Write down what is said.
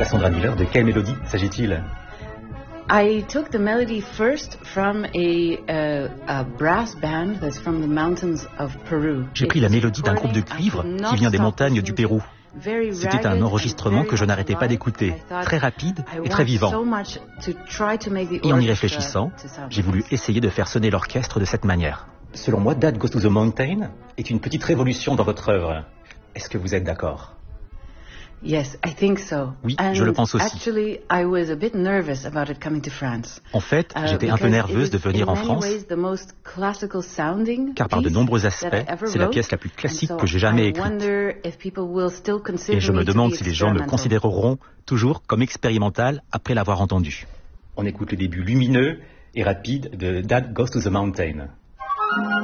Cassandra Miller, de quelle mélodie s'agit-il? I took the melody first from a brass band that's from the mountains of Peru. J'ai pris la mélodie d'un groupe de cuivre qui vient des montagnes du Pérou. C'était un enregistrement que je n'arrêtais pas d'écouter, très rapide et très vivant. Et en y réfléchissant, j'ai voulu essayer de faire sonner l'orchestre de cette manière. Selon moi, Dad Goes to the Mountain est une petite révolution dans votre œuvre. Est-ce que vous êtes d'accord? Yes, I think so. Oui, je le pense aussi. Actually, I was a bit nervous about it coming to France. En fait, j'étais un peu nerveuse de venir en France, car par de nombreux aspects, c'est la pièce la plus classique que j'ai jamais écrite. Et je me demande si les gens me considéreront toujours comme expérimental après l'avoir entendue. On écoute le début lumineux et rapide de Dad Goes to the Mountain.